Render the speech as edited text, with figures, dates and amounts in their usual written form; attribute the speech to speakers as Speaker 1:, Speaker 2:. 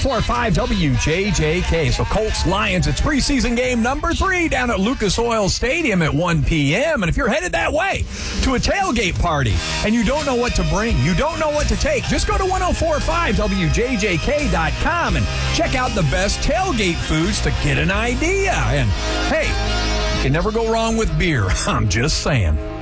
Speaker 1: 1045 WJJK. So Colts Lions, it's preseason game number 3 down at Lucas Oil Stadium at 1 p.m. And if you're headed that way to a tailgate party and you don't know what to bring, you don't know what to take, just go to 1045WJJK.com and check out the best tailgate foods to get an idea. And hey, you can never go wrong with beer. I'm just saying.